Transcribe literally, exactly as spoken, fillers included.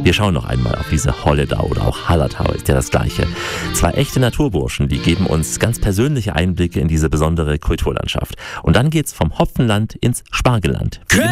Wir schauen noch einmal auf diese Holledau oder auch Hallertau, ist ja das Gleiche. Zwei echte Naturburschen, die geben uns ganz persönliche Einblicke in diese besondere Kulturlandschaft. Und dann geht's vom Hopfenland ins Spargelland.